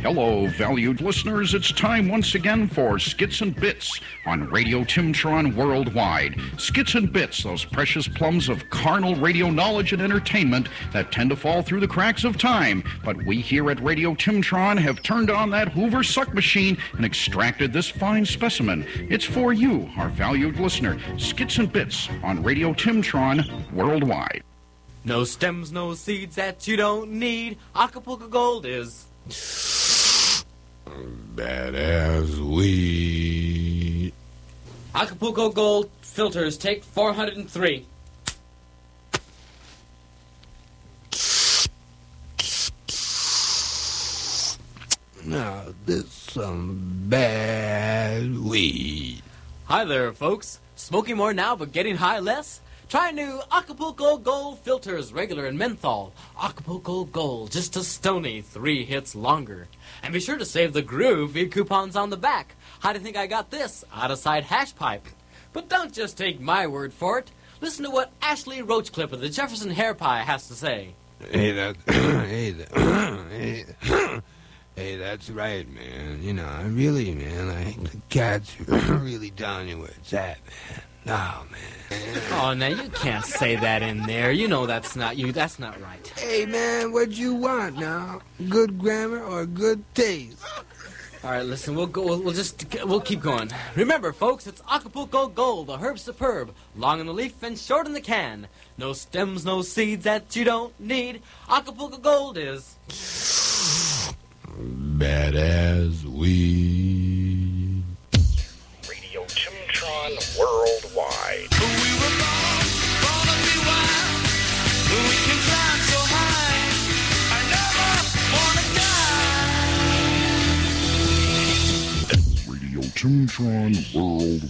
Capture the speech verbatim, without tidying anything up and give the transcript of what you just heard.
Hello, valued listeners. It's time once again for Skits and Bits on Radio Timtron Worldwide. Skits and Bits, those precious plums of carnal radio knowledge and entertainment that tend to fall through the cracks of time. But we here at Radio Timtron have turned on that Hoover suck machine and extracted this fine specimen. It's for you, our valued listener. Skits and Bits on Radio Timtron Worldwide. No stems, no seeds that you don't need. Acapulco Gold is badass weed. Acapulco Gold filters take four hundred three. Now, this some bad weed. Hi there, folks. Smoking more now, but getting high less? Try new Acapulco Gold filters, regular and menthol. Acapulco Gold, just a stony three hits longer. And be sure to save the groovy coupons on the back. How do you think I got this? Out-of-sight hash pipe. But don't just take my word for it. Listen to what Ashley Roachcliffe of the Jefferson Hair Pie has to say. Hey, that, hey, that, hey, hey, that's right, man. You know, I really, man, I think the cat's really telling you where it's at, man. Oh, man. Oh, now you can't say that in there. You know that's not you. That's not right. Hey, man, what you want now? Good grammar or good taste? All right, listen, we'll go. We'll, we'll just we'll keep going. Remember, folks, it's Acapulco Gold, the herb superb, long in the leaf and short in the can. No stems, no seeds that you don't need. Acapulco Gold is badass weed. Radio Timtron Worldwide. We were born, born to be wild. We can climb so high. I never wanna die. Radio Timtron Worldwide.